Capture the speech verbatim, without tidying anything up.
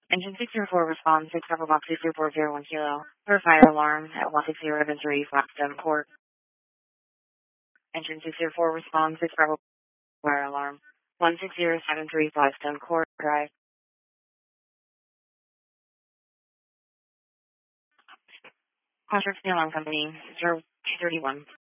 Engine six zero four responds six Bravo Box six zero four zero one Kilo for fire alarm at one six zero seven three Blackstone Court. Engine six zero four responds six Bravo fire alarm one six zero seven three Blackstone Court Drive. Contract Steel Alarm Company zero two three one.